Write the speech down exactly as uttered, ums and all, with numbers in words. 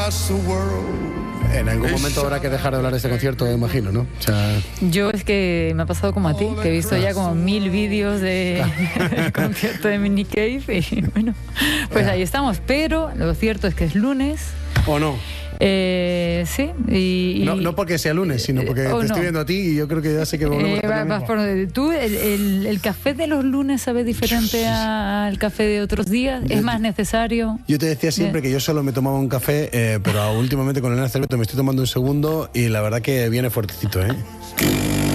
across the world. En algún momento habrá que dejar de hablar de este concierto, imagino, ¿no? O sea... Yo es que me ha pasado como a ti, que he visto ya como mil vídeos de el concierto de Nick Cave y bueno, pues ahí estamos. Pero lo cierto es que es lunes. ¿O no? Eh, sí, y, y no, no porque sea lunes, sino porque te no. estoy viendo a ti y yo creo que ya sé que volvemos eh, a vas por, ¿Tú, el, el, el café de los lunes sabe diferente al café de otros días? ¿Es más necesario? Yo te decía siempre que yo solo me tomaba un café, eh, pero últimamente con el Cerveto me estoy tomando un segundo y la verdad que viene fuertecito, ¿eh?